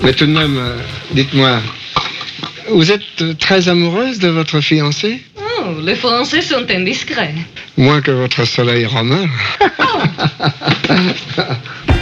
Mais tout de même, dites-moi, vous êtes très amoureuse de votre fiancé? Oh, les Français sont indiscrets. Moins que votre soleil romain. Oh.